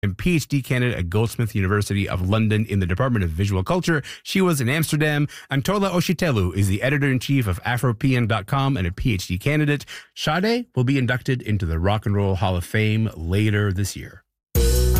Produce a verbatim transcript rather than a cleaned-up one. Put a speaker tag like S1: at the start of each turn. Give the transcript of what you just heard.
S1: and PhD candidate at Goldsmith University of London in the Department of Visual Culture. She was in Amsterdam. Antola Oshitelu is the editor-in-chief of Afropean dot com and a PhD candidate. Sade will be inducted into the Rock and Roll Hall of Fame later this year.